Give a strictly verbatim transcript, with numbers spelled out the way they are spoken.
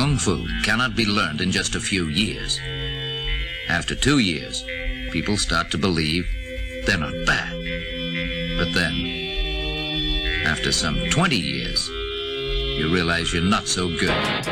Kung Fu cannot be learned in just a few years. After two years, people start to believe they're not bad. But then, after some twenty years, you realize you're not so good.